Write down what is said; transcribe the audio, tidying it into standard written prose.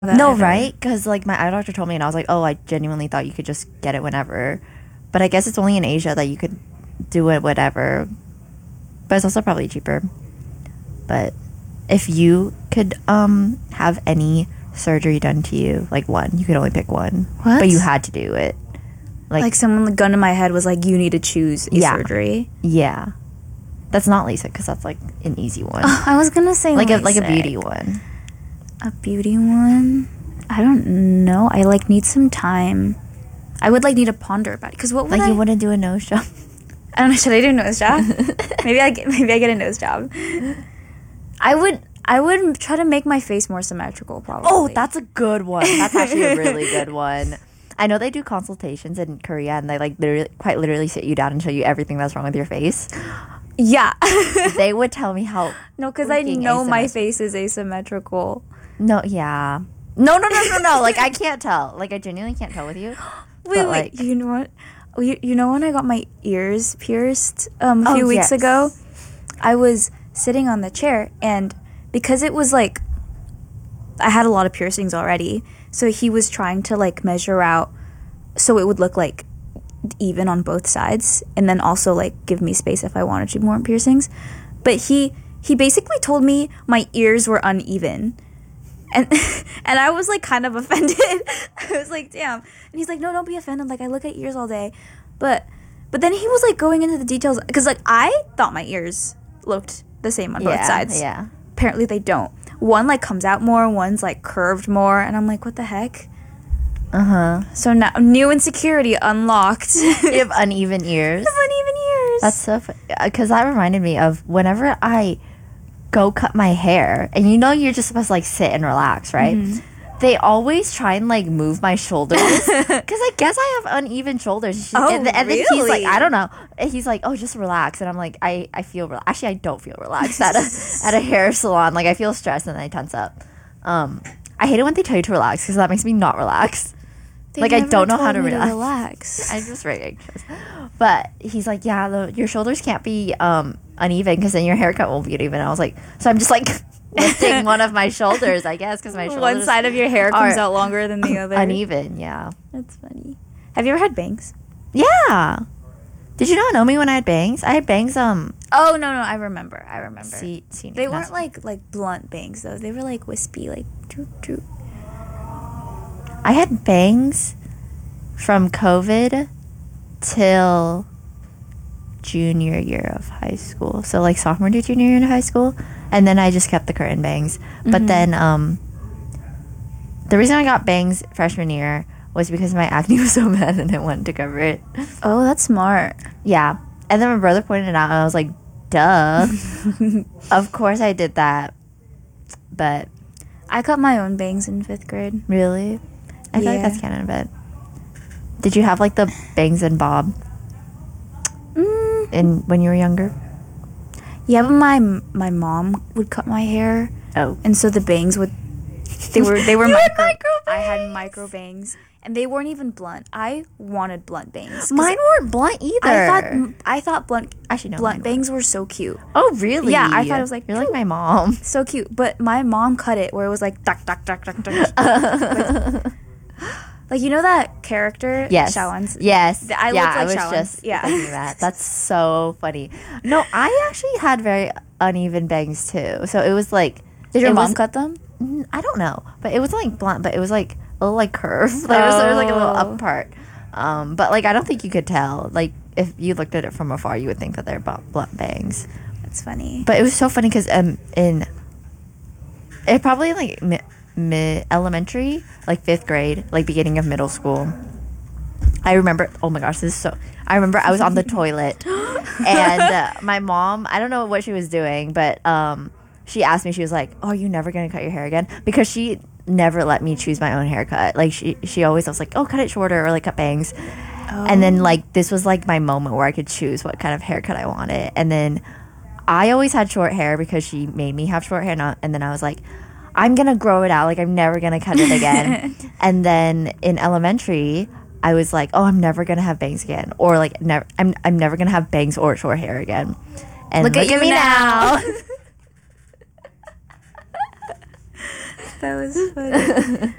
that No, either. right? Because like my eye doctor told me, and I was like, oh, I genuinely thought you could just get it whenever. But I guess it's only in Asia that you could do it whatever. But it's also probably cheaper. But if you could have any surgery done to you, like one, you could only pick one. What? But you had to do it. Like someone, the gun in my head was like, you need to choose a Yeah. surgery. Yeah. That's not LASIK because that's like an easy one. I was gonna say like a LASIK. beauty one. A beauty one? I don't know. I like need some time. I would like need to ponder about it. Because what would Like I... you wouldn't do a nose job. I don't know. Should I do a nose job? maybe I get a nose job. I would try to make my face more symmetrical, probably. Oh, that's a good one. That's actually a really good one. I know they do consultations in Korea and they like quite literally sit you down and show you everything that's wrong with your face. Yeah. They would tell me how. No, because I freaking know my asymmetrical. face is asymmetrical. No, yeah. No. Like I can't tell. Like I genuinely can't tell with you. Wait, But, like, you know what? You know when I got my ears pierced a few weeks yes. ago? I was sitting on the chair, and because it was like I had a lot of piercings already, so he was trying to like measure out so it would look like even on both sides, and then also like give me space if I wanted to do more piercings. But he basically told me my ears were uneven. And and I was like kind of offended. I was like, damn. And he's like, no, don't be offended. Like I look at ears all day. But then he was like going into the details because like I thought my ears looked the same on both sides. Yeah. Apparently they don't. One like comes out more, one's like curved more, and I'm like, what the heck? So now new insecurity unlocked. You have uneven ears. Uneven ears. That's so funny. Because that reminded me of whenever I go cut my hair, and you know you're just supposed to like sit and relax, right? They always try and like move my shoulders because I guess I have uneven shoulders. Oh, and then he's like, really? I don't know. And he's like, oh, just relax. And I'm like, I feel actually I don't feel relaxed at a hair salon. Like I feel stressed and then I tense up. I hate it when they tell you to relax because that makes me not relax. They like I never don't know how told to me relax. I'm just very anxious. But he's like, yeah, your shoulders can't be uneven because then your haircut won't be uneven. I was like, so I'm just like lifting one of my shoulders, I guess, because my shoulders One side of your hair comes are out longer than the other. uneven. Yeah. That's funny. Have you ever had bangs? Yeah. Did you not know me when I had bangs? I had bangs. Oh no, I remember. See, They weren't like blunt bangs though. They were like wispy, like droop droop. I had bangs from COVID till junior year of high school. So like sophomore to junior year in high school. And then I just kept the curtain bangs. But then the reason I got bangs freshman year was because my acne was so bad and I wanted to cover it. Oh, that's smart. Yeah. And then my brother pointed it out and I was like, duh. Of course I did that. But I cut my own bangs in 5th grade. really? I feel like Yeah. that's canon, but did you have like the bangs and bob in when you were younger? Yeah, but my mom would cut my hair, Oh. and so the bangs would they were You had micro. micro I had bangs. micro bangs, and they weren't even blunt. I wanted blunt bangs. 'cause Mine weren't blunt either. I thought blunt Actually, no, blunt mine bangs were so cute. Oh, really? Yeah, I thought it was like, you're like my mom. So cute, but my mom cut it where it was like duck duck duck duck duck. Like you know that character? Yes. Xiaowen's. Yes. I yeah, look like I was Xiaowen's. just Yeah. thinking that. That's so funny. No, I actually had very uneven bangs too. So it was like. Did your it mom was- cut them? I don't know, but it wasn't like blunt, but it was like a little like curved. Like there was like a little up part. But like I don't think you could tell. Like if you looked at it from afar, you would think that they're blunt bangs. That's funny. But it was so funny because in it probably like mid elementary, like 5th grade, like beginning of middle school. I remember. Oh my gosh, this is so. I remember I was on the toilet, and my mom. I don't know what she was doing, but she asked me. She was like, "Oh, are you never gonna cut your hair again?" Because she never let me choose my own haircut. Like she always was like, "Oh, cut it shorter," or like cut bangs. And then like this was like my moment where I could choose what kind of haircut I wanted. And then I always had short hair because she made me have short hair. And then I was like, I'm gonna grow it out. Like I'm never gonna cut it again. And then in elementary, I was like, oh, I'm never gonna have bangs again, or like never. I'm never gonna have bangs or short hair again. And Look at you me now. That was funny.